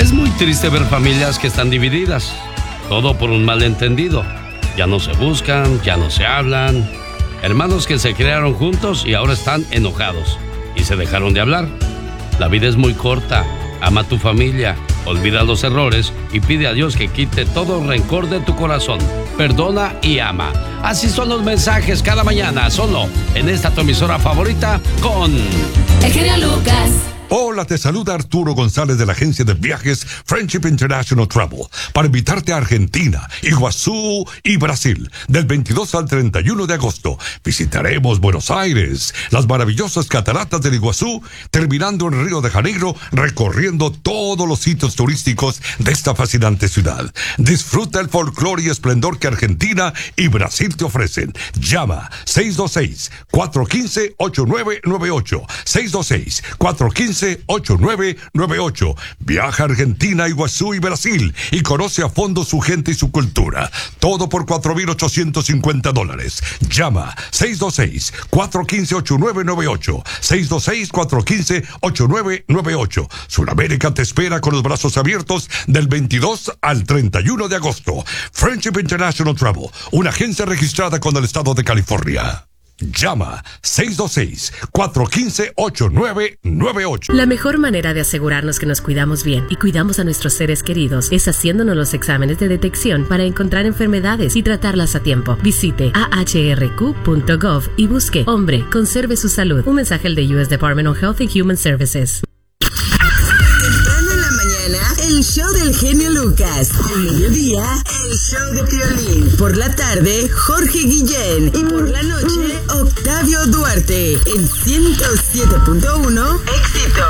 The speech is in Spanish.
Es muy triste ver familias que están divididas, todo por un malentendido. Ya no se buscan, ya no se hablan. Hermanos que se criaron juntos y ahora están enojados y se dejaron de hablar. La vida es muy corta, ama a tu familia, olvida los errores y pide a Dios que quite todo rencor de tu corazón. Perdona y ama. Así son los mensajes cada mañana, solo en esta tu emisora favorita con el genio Lucas. Hola, te saluda Arturo González de la agencia de viajes Friendship International Travel para invitarte a Argentina, Iguazú y Brasil del 22 al 31 de agosto. Visitaremos Buenos Aires, las maravillosas cataratas del Iguazú, terminando en Río de Janeiro, recorriendo todos los sitios turísticos de esta fascinante ciudad. Disfruta el folclore y esplendor que Argentina y Brasil te ofrecen. Llama 626-415-8998. 626-415-8998. Viaja a Argentina, Iguazú y Brasil y conoce a fondo su gente y su cultura. Todo por $4,850. Llama 626-415-8998. 626-415-8998. Sudamérica te espera con los brazos abiertos del 22 al 31 de agosto. Friendship International Travel, una agencia registrada con el estado de California. Llama 626-415-8998. La mejor manera de asegurarnos que nos cuidamos bien y cuidamos a nuestros seres queridos es haciéndonos los exámenes de detección para encontrar enfermedades y tratarlas a tiempo. Visite ahrq.gov y busque Hombre, conserve su salud. Un mensaje del US Department of Health and Human Services. El show del genio Lucas. Al mediodía, el show de Piolín. Por la tarde, Jorge Guillén. Y por la noche, Octavio Duarte. En 107.1, éxito.